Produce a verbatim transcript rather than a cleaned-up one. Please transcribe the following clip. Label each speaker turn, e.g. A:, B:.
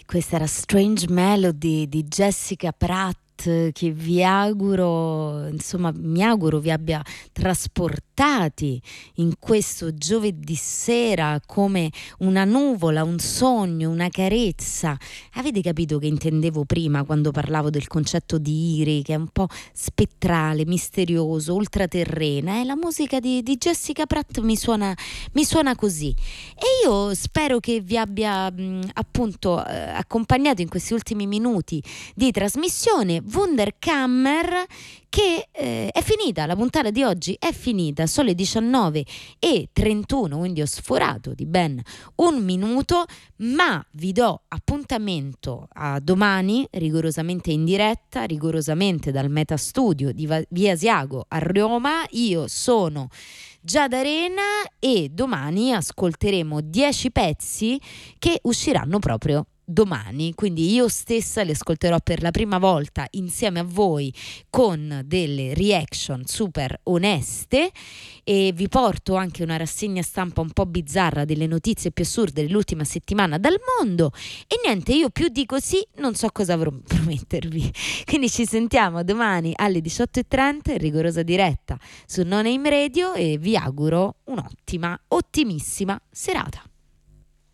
A: Questa era Strange Melody di Jessica Pratt, che vi auguro, insomma, mi auguro vi abbia trasportati in questo giovedì sera come una nuvola, un sogno, una carezza. Avete capito che intendevo prima quando parlavo del concetto di Iri, che è un po' spettrale, misterioso, ultraterrena? E la musica di, di Jessica Pratt mi suona, mi suona così. E io spero che vi abbia mh, appunto eh, accompagnato in questi ultimi minuti di trasmissione. Wunderkammer, che eh, è finita, la puntata di oggi è finita, sono le diciannove e trentuno, quindi ho sforato di ben un minuto, ma vi do appuntamento a domani, rigorosamente in diretta, rigorosamente dal Metastudio di Via Asiago a Roma. Io sono Giada Arena e domani ascolteremo dieci pezzi che usciranno proprio domani, quindi io stessa li ascolterò per la prima volta insieme a voi con delle reaction super oneste, e vi porto anche una rassegna stampa un po' bizzarra delle notizie più assurde dell'ultima settimana dal mondo. E niente, io più di così non so cosa avrò promettervi, quindi ci sentiamo domani alle diciotto e trenta in rigorosa diretta su No Name Radio e vi auguro un'ottima, ottimissima serata.